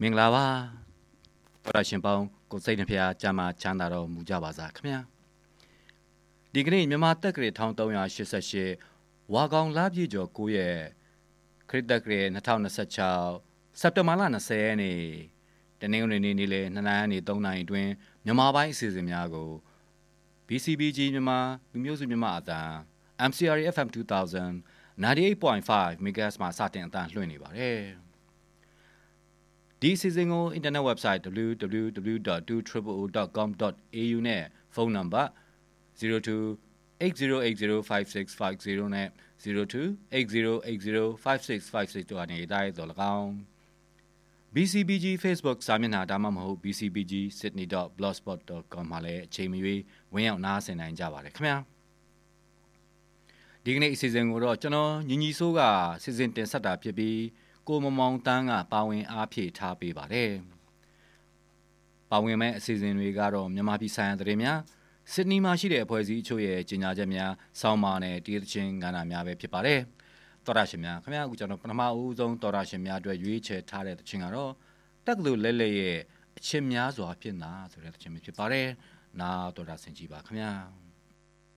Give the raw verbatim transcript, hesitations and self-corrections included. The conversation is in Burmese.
မင်္ဂလာပါတော်ရရှင်ပေါင်းကိုစိတ်နှဖျားကြမှာချမ်းသာတော်မူကြပါစားခင်ဗျာဒီကနေ့မြန်မာတက္ကရာone thousand three hundred eighty-eightဝါကောင်လပြည့်ကျော်nineရက်ခရစ်တက္ကရာtwenty twenty-sixစက်တင်ဘာလtwentyရက်နေ့တနင်္ဂနွေနေ့နေ့လယ်twoနာရီthreeနာရီအတွင်းမြန်မာပိုင်းအစီအစဉ်များကို B C B G မြန်မာလူမျိုးစုမြန်မာအသံ M C R A F M two thousand ninety-eight point five megahertz မှာစတင်အသံလွှင့်နေပါတယ်ဒီစီစဉ်ကို internet website w w w dot two o o o dot com dot a u နဲ့ဖုန်းနံပါတ်zero two eight zero eight zero five six five zeroနဲ့zero two eight zero eight zero five six five sixတို့အနေနဲ့တိုက်တော်၎င်း B C B G Facebook စာမျက်နှာဒါမှမဟုတ် b c b g sydney dot blogspot dot com မှာလည်းအချိန်မရွေးဝင်ရောက်နားဆင်နိုင်ကြပါတယ်ခင်ဗျာဒီကနေ့အစီအစဉ်ကိုတော့ကျွန်တော်ညီညီဆိုးကစီစဉ်တင်ဆက်တာဖြစ်ပြီးကိုမမောင်တန်းကပါဝင်အားဖြည့်ထားပေးပါတယ်။ပါဝင်မဲ့အစီအစဉ်တွေကတော့မြန်မာပြည်ဆိုင်ရာသတင်းများဆစ်ဒနီမှာရှိတဲ့အဖွဲ့အစည်းအချို့ရဲ့ကြေညာချက်များစောင်းမာနဲ့တည်သချင်းကဏ္ဍများပဲဖြစ်ပါတယ်။တော်ရရှင်များခင်ဗျားအခုကျွန်တော်ပထမဦးဆုံးတော်ရရှင်များအတွက်ရွေးချယ်ထားတဲ့သချင်းကတော့တက်ကလူလဲလဲရဲ့အချစ်များစွာဖြစ်နာဆိုတဲ့သချင်းပဲဖြစ်ပါတယ်။နာတော်ရဆင်ကြည့်ပါခင်ဗျာ။